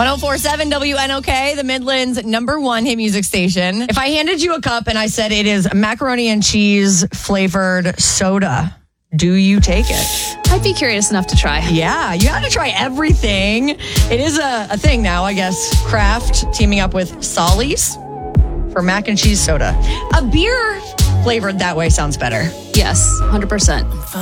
1047 WNOK, the Midland's #1 hit music station. If I handed you a cup and I said it is macaroni and cheese flavored soda, do you take it? I'd be curious enough to try. Yeah, you got to try everything. It is a thing now, I guess. Kraft teaming up with Solly's for mac and cheese soda. A beer flavored that way sounds better. Yes, 100%.